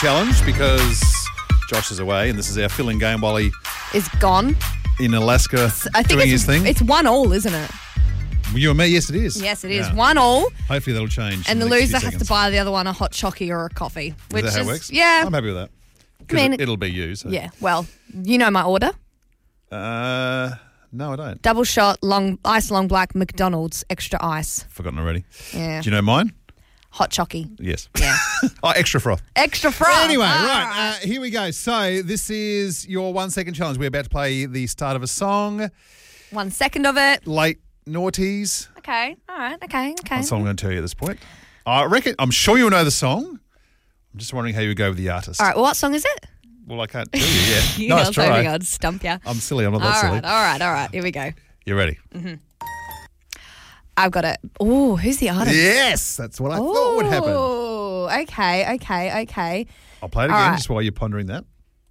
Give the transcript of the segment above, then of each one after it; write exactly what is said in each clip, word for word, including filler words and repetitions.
challenge because Josh is away and this is our fill-in game while he is gone in Alaska I think doing it's, his thing. It's one all, isn't it? You and me, yes, it is. Yes, it is. Yeah. One all. Hopefully that'll change. And in the next few loser has to seconds. buy the other one a hot chockey or a coffee. Which Is that how is, it works? Yeah. I'm happy with that. I mean, it, it'll be you. So. Yeah. Well, you know my order. Uh, no, I don't. Double shot, long ice long black, McDonald's, extra ice. Forgotten already. Yeah. Do you know mine? Hot chockey. Yes. Yeah. Oh, extra froth. Extra froth. Anyway, Ah, right, uh, here we go. So this is your one-second challenge. We're about to play the start of a song. One second of it. Late noughties. Okay. All right. Okay. Okay. That's all I'm going to tell you at this point. I reckon, I'm sure you'll know the song. I'm just wondering how you would go with the artist. All right. Well, what song is it? Well, I can't tell you yet. You Nice know, so try. I'd stump you. I'm silly. I'm not All that silly. right. All right. All right. Here we go. You ready? Mm-hmm. I've got it. Oh, who's the artist? Yes, that's what I thought would happen. Oh, okay. Okay. Okay. I'll play it All again right. just while you're pondering that.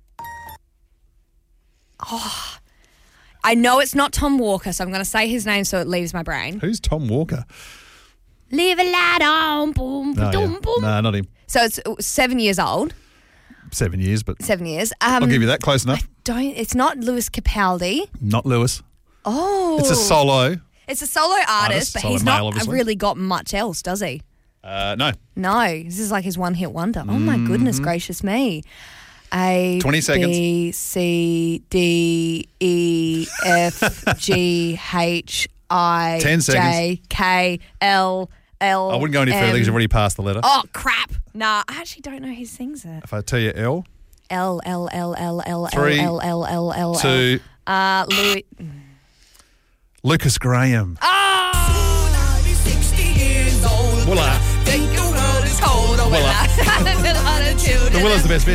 I know it's not Tom Walker, so I'm going to say his name so it leaves my brain. Who's Tom Walker? Leave a light on, boom, No, boom, yeah. boom. no not him. So it's seven years old. Seven years, but Seven years. Um, I'll give you that. Close enough. Don't. It's not Lewis Capaldi. Not Lewis. Oh, It's a solo. It's a solo artist, Artist, but solo he's male, not obviously. really got much else, does he? Uh, no. No, this is like his one-hit wonder. Oh my goodness gracious me! A twenty seconds. B C D E F G H I ten J seconds. K L L. I wouldn't go any further because you've already passed the letter. Oh crap! Nah, I actually don't know who sings it. If I tell you L, L L L L L Three, L L L L L. two, Uh, Louis. Lucas Graham. Oh! Willa. Think the world is cold. Oh, Willa. The The Willa's the best bit.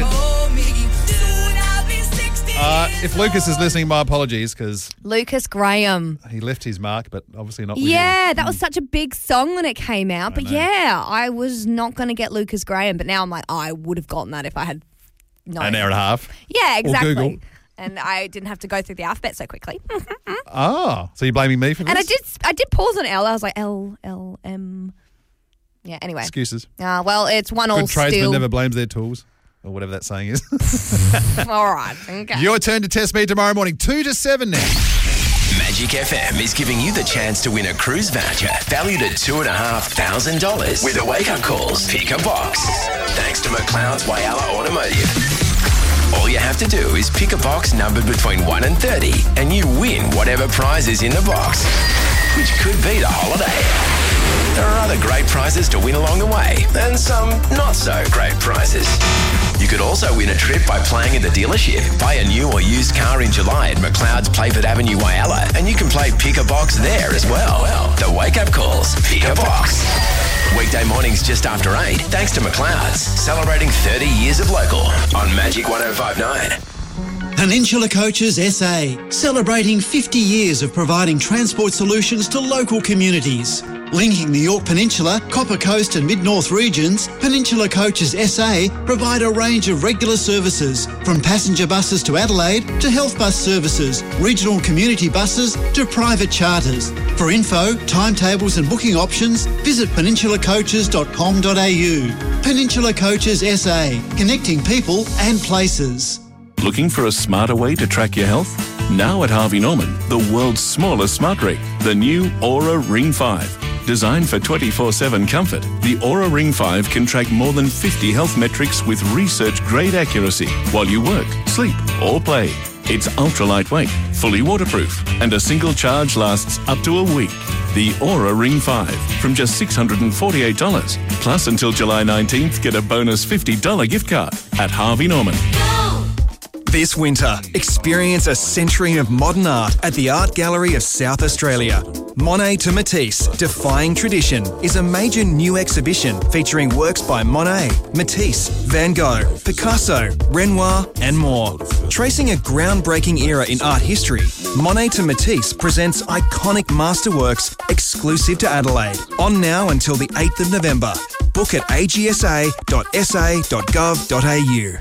Uh, if Lucas is listening, my apologies because Lucas Graham. he left his mark, but obviously not with Yeah, you. that was such a big song when it came out. I But know. yeah, I was not going to get Lucas Graham. But now I'm like, I would have gotten that if I had known. An hour and a half. Yeah, exactly. Google. And I didn't have to go through the alphabet so quickly. Oh, so you're blaming me for this? And I did I did pause on L. I was like, L, L, M. Yeah, anyway. Excuses. Uh, well, it's one all Good tradesman still. never blames their tools, or whatever that saying is. All right. Okay. Your turn to test me tomorrow morning, two to seven now. Magic F M is giving you the chance to win a cruise voucher valued at two and a half thousand dollars with a wake up calls. Pick a box. Thanks to McLeod's Whyalla Automotive. All you have to do is pick a box numbered between one and thirty, and you win whatever prize is in the box, which could be the holiday. There are other great prizes to win along the way, and some not so great prizes. You could also win a trip by playing at the dealership. Buy a new or used car in July at McLeod's Playford Avenue, Whyalla, and you can play Pick a Box there as well. Well, the wake up calls. Pick a Box. Weekday mornings just after eight, thanks to McLeod's, celebrating thirty years of local on Magic one oh five point nine. Peninsula Coaches S A, celebrating fifty years of providing transport solutions to local communities. Linking the York Peninsula, Copper Coast and Mid-North regions, Peninsula Coaches S A provide a range of regular services, from passenger buses to Adelaide to health bus services, regional community buses to private charters. For info, timetables and booking options, visit peninsula coaches dot com dot a u. Peninsula Coaches S A, connecting people and places. Looking for a smarter way to track your health? Now at Harvey Norman, the world's smallest smart ring, the new Aura Ring five. Designed for twenty-four seven comfort, the Aura Ring five can track more than fifty health metrics with research-grade accuracy while you work, sleep or play. It's ultra lightweight, fully waterproof, and a single charge lasts up to a week. The Aura Ring five from just six hundred forty-eight dollars. Plus, until July nineteenth, get a bonus fifty dollars gift card at Harvey Norman. This winter, experience a century of modern art at the Art Gallery of South Australia. Monet to Matisse, Defying Tradition is a major new exhibition featuring works by Monet, Matisse, Van Gogh, Picasso, Renoir and more. Tracing a groundbreaking era in art history, Monet to Matisse presents iconic masterworks exclusive to Adelaide. On now until the eighth of November. Book at a g s a dot s a dot gov dot a u.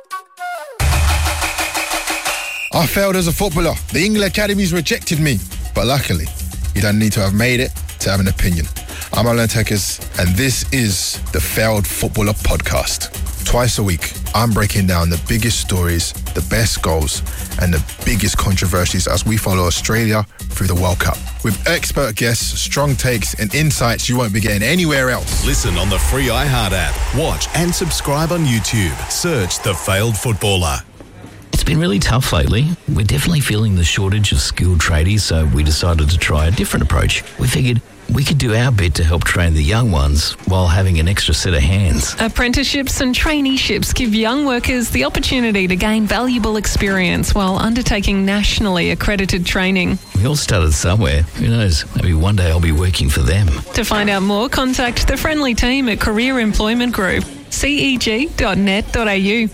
I failed as a footballer. The England Academies rejected me. But luckily, you don't need to have made it to have an opinion. I'm Alan Tekes, and this is the Failed Footballer Podcast. Twice a week, I'm breaking down the biggest stories, the best goals, and the biggest controversies as we follow Australia through the World Cup. With expert guests, strong takes, and insights you won't be getting anywhere else. Listen on the free iHeart app. Watch and subscribe on YouTube. Search The Failed Footballer. It's been really tough lately. We're definitely feeling the shortage of skilled tradies, so we decided to try a different approach. We figured we could do our bit to help train the young ones while having an extra set of hands. Apprenticeships and traineeships give young workers the opportunity to gain valuable experience while undertaking nationally accredited training. We all started somewhere. Who knows? Maybe one day I'll be working for them. To find out more, contact the friendly team at Career Employment Group, c e g dot net dot a u.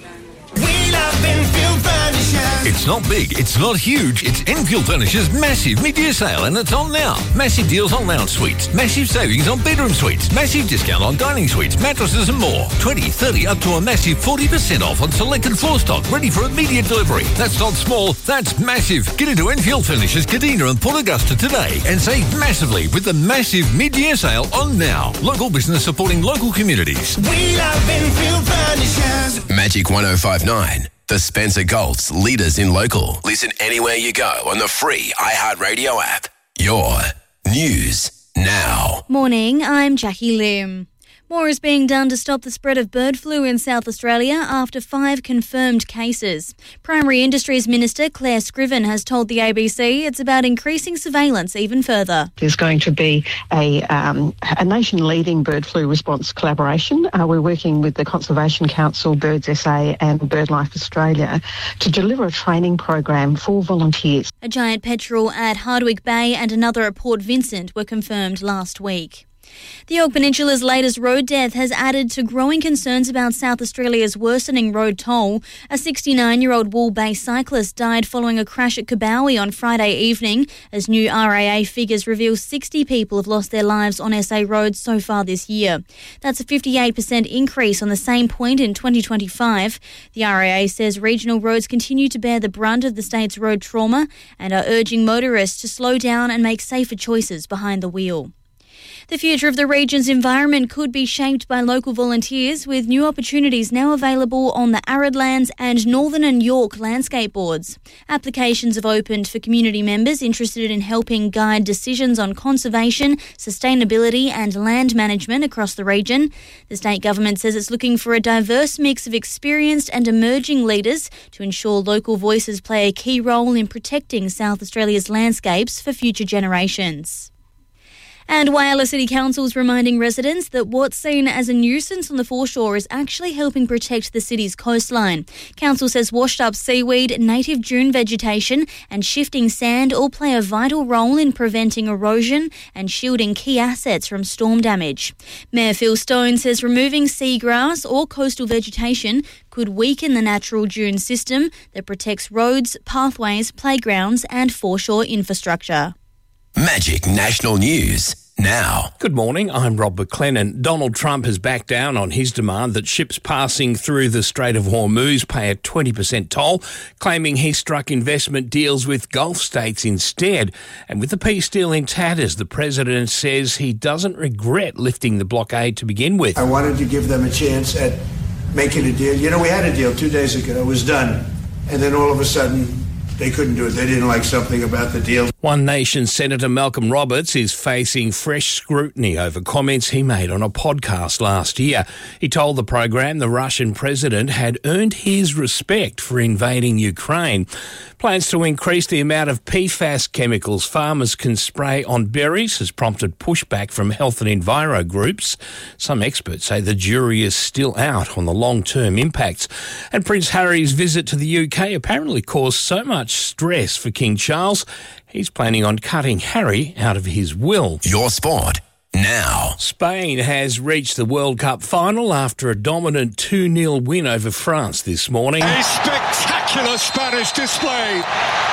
It's not big, it's not huge, it's Enfield Furniture's massive mid-year sale and it's on now. Massive deals on lounge suites, massive savings on bedroom suites, massive discount on dining suites, mattresses and more. twenty, thirty up to a massive forty percent off on selected floor stock, ready for immediate delivery. That's not small, that's massive. Get into Enfield Furniture's Kadina and Port Augusta today and save massively with the massive mid-year sale on now. Local business supporting local communities. We love Enfield Furnitures. Magic one oh five nine. The Spencer Golds, leaders in local. Listen anywhere you go on the free iHeartRadio app. Your news now. Morning, I'm Jackie Lim. More is being done to stop the spread of bird flu in South Australia after five confirmed cases. Primary Industries Minister Claire Scriven has told the A B C it's about increasing surveillance even further. There's going to be a, um, a nation-leading bird flu response collaboration. Uh, we're working with the Conservation Council, Birds S A and BirdLife Australia to deliver a training program for volunteers. A giant petrel at Hardwick Bay and another at Port Vincent were confirmed last week. The Yorke Peninsula's latest road death has added to growing concerns about South Australia's worsening road toll. A sixty-nine-year-old Wool-based cyclist died following a crash at Kabowie on Friday evening. As new R A A figures reveal, sixty people have lost their lives on S A roads so far this year. That's a fifty-eight percent increase on the same point in twenty twenty-five. The R A A says regional roads continue to bear the brunt of the state's road trauma and are urging motorists to slow down and make safer choices behind the wheel. The future of the region's environment could be shaped by local volunteers, with new opportunities now available on the Arid Lands and Northern and Yorke landscape boards. Applications have opened for community members interested in helping guide decisions on conservation, sustainability and land management across the region. The state government says it's looking for a diverse mix of experienced and emerging leaders to ensure local voices play a key role in protecting South Australia's landscapes for future generations. And Whyalla City Council is reminding residents that what's seen as a nuisance on the foreshore is actually helping protect the city's coastline. Council says washed up seaweed, native dune vegetation and shifting sand all play a vital role in preventing erosion and shielding key assets from storm damage. Mayor Phil Stone says removing seagrass or coastal vegetation could weaken the natural dune system that protects roads, pathways, playgrounds and foreshore infrastructure. Magic National News now. Good morning, I'm Rob McLennan. Donald Trump has backed down on his demand that ships passing through the Strait of Hormuz pay a twenty percent toll, claiming he struck investment deals with Gulf states instead. And with the peace deal in tatters, the president says he doesn't regret lifting the blockade to begin with. I wanted to give them a chance at making a deal. You know, we had a deal two days ago. It was done. And then all of a sudden, they couldn't do it. They didn't like something about the deal. One Nation Senator Malcolm Roberts is facing fresh scrutiny over comments he made on a podcast last year. He told the program the Russian president had earned his respect for invading Ukraine. Plans to increase the amount of P FAS chemicals farmers can spray on berries has prompted pushback from health and enviro groups. Some experts say the jury is still out on the long-term impacts. And Prince Harry's visit to the U K apparently caused so much stress for King Charles, he's planning on cutting Harry out of his will. Your sport now. Spain has reached the World Cup final after a dominant two nil win over France this morning. A spectacular Spanish display.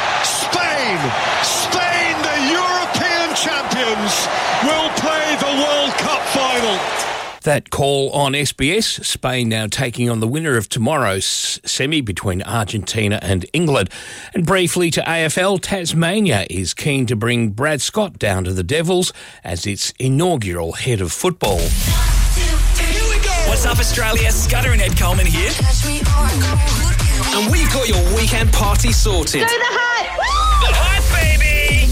Spain, Spain, the European champions, will play the World Cup final. That call on S B S. Spain now taking on the winner of tomorrow's semi between Argentina and England. And briefly to A F L, Tasmania is keen to bring Brad Scott down to the Devils as its inaugural head of football. Here we go. What's up, Australia? Scudder and Ed Coleman here. And we've got your weekend party sorted. Do the hype! The hype, baby!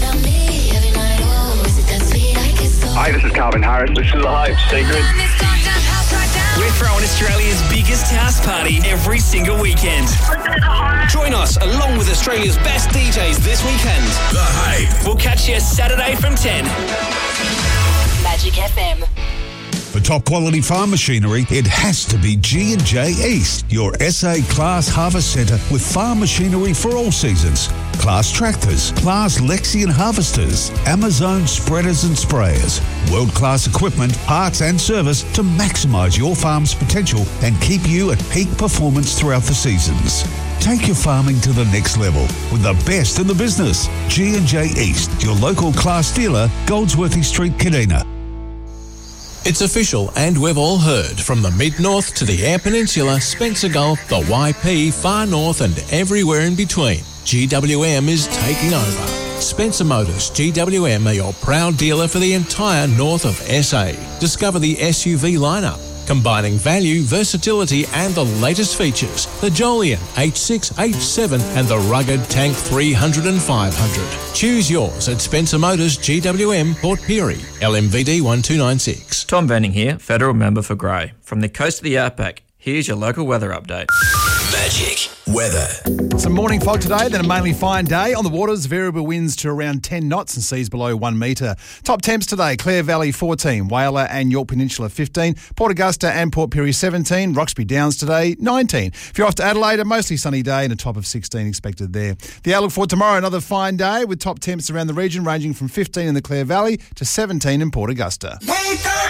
Hi, this is Calvin Harris. This is The Hype Secret. We're throwing Australia's biggest house party every single weekend. Join us along with Australia's best D Js this weekend. The Hype. We'll catch you Saturday from ten. Magic F M. For top quality farm machinery, it has to be G and J East, your S A Class Harvest Centre with farm machinery for all seasons. Class tractors, Class Lexion harvesters, Amazon spreaders and sprayers. World-class equipment, parts and service to maximise your farm's potential and keep you at peak performance throughout the seasons. Take your farming to the next level with the best in the business. G and J East, your local Class dealer, Goldsworthy Street, Kadina. It's official, and we've all heard, from the Mid-North to the Eyre Peninsula, Spencer Gulf, the Y P, Far North and everywhere in between. G W M is taking over. Spencer Motors G W M are your proud dealer for the entire north of S A. Discover the S U V lineup, combining value, versatility and the latest features. The Jolion H six, H seven and the rugged Tank three hundred and five hundred. Choose yours at Spencer Motors G W M, Port Pirie, L M V D one two nine six. Tom Venning here, Federal Member for Grey. From the coast of the outback, here's your local weather update. Magic weather. Some morning fog today, then a mainly fine day. On the waters, variable winds to around ten knots and seas below one metre. Top temps today, Clare Valley fourteen, Whyalla and York Peninsula fifteen, Port Augusta and Port Pirie seventeen, Roxby Downs today nineteen. If you're off to Adelaide, a mostly sunny day and a top of sixteen expected there. The outlook for tomorrow, another fine day with top temps around the region ranging from fifteen in the Clare Valley to seventeen in Port Augusta. Wake up!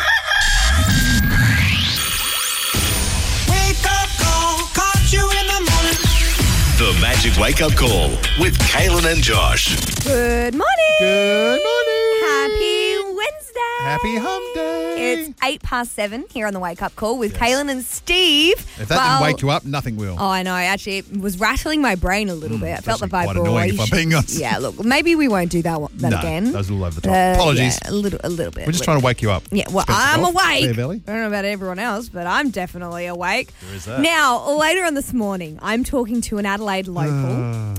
Wake up, call, caught you in the morning. The Magic Wake Up Call with Kaylin and Josh. Good morning. Good morning. Happy Wednesday. Happy hump day. It's eight past seven here on the Wake Up Call with Kaylin and Steve. If that well, didn't wake you up, nothing will. Oh, I know. Actually, it was rattling my brain a little bit. I felt the quite annoying if I'm being vibration. honest. Yeah, look, maybe we won't do that, one, that no, again. that was a little over the top. Uh, Apologies. Yeah, a little, a little bit. We're just trying to wake you up. Yeah, well, Spencer I'm Gulf, Clare awake. Valley. I don't know about everyone else, but I'm definitely awake. There is that. Now, later on this morning, I'm talking to an Adelaide local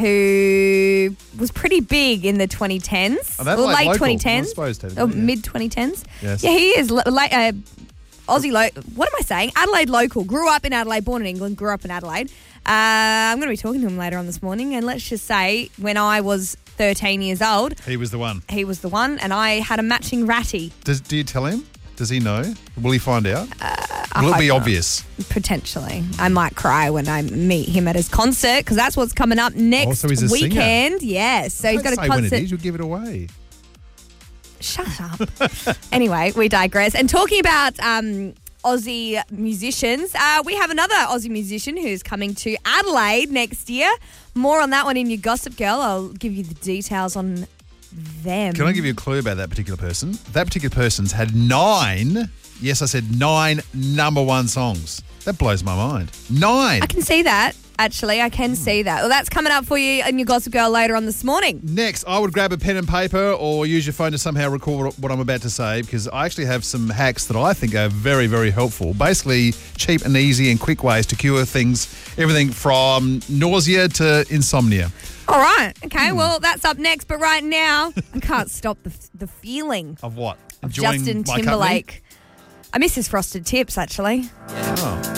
who was pretty big in the twenty tens, An or Adelaide late local, twenty tens, I suppose, technically, or yeah. mid twenty tens. Yes. Yeah, he is. L- late, uh, Aussie, lo- what am I saying? Adelaide local. Grew up in Adelaide, born in England, grew up in Adelaide. Uh, I'm going to be talking to him later on this morning, and let's just say when I was thirteen years old, He was the one. he was the one, and I had a matching ratty. Does, do you tell him? Does he know? Will he find out? I Will it hope be not. obvious? Potentially. I might cry when I meet him at his concert because that's what's coming up next Oh, so he's a singer. weekend. Yes. So he's Don't got a say when concert. it is, you'll give it away. Shut up. Anyway, we digress. And talking about um, Aussie musicians, uh, we have another Aussie musician who's coming to Adelaide next year. More on that one in your Gossip Girl. I'll give you the details on them. Can I give you a clue about that particular person? That particular person's had nine, yes, I said nine number one songs. That blows my mind. Nine. I can see that. Actually, I can see that. Well, that's coming up for you in your Gossip Girl later on this morning. Next, I would grab a pen and paper or use your phone to somehow record what I'm about to say because I actually have some hacks that I think are very, very helpful. Basically, cheap and easy and quick ways to cure things, everything from nausea to insomnia. All right. Okay, Hmm. well, that's up next. But right now, I can't stop the the feeling Of what? of Enjoying Justin my Timberlake. I miss his frosted tips, actually. Oh.